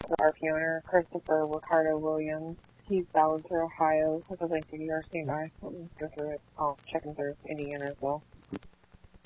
the RP owner, Christopher Ricardo Williams. He's bound through Ohio, with a link to New York State. Let me go through it. I'll check him through Indiana as well.